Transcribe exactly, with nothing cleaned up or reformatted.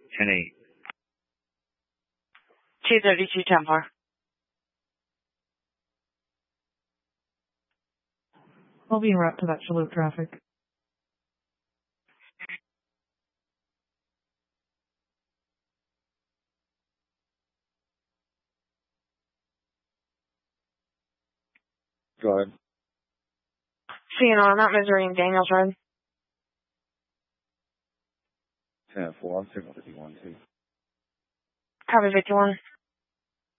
ten eight. two thirty-two, ten four. I'll be en route to that Shallout traffic. Go ahead. C N R, Mount Missouri and Daniels Road. ten four, I'm signal fifty-one, too. Copy fifty-one.